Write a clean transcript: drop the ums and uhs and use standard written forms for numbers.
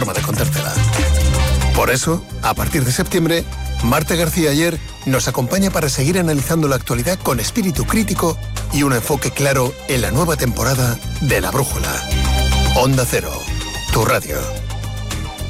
forma de contártela. Por eso, a partir de septiembre, Marta García Ayer nos acompaña para seguir analizando la actualidad con espíritu crítico y un enfoque claro en la nueva temporada de La Brújula. Onda Cero, tu radio.